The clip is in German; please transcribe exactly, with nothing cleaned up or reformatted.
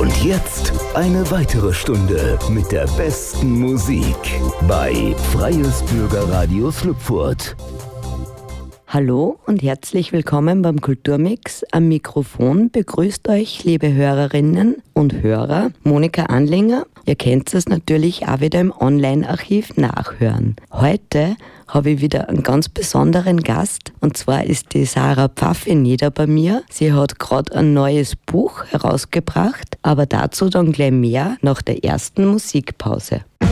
Und jetzt eine weitere Stunde mit der besten Musik bei Freies Bürgerradio Slupfurt. Hallo und herzlich willkommen beim Kulturmix. Am Mikrofon begrüßt euch, liebe Hörerinnen und Hörer, Monika Anlinger. Ihr könnt es natürlich auch wieder im Online-Archiv nachhören. Heute habe ich wieder einen ganz besonderen Gast, und zwar ist die Sarah Pfaffeneder bei mir. Sie hat gerade ein neues Buch herausgebracht, aber dazu dann gleich mehr nach der ersten Musikpause.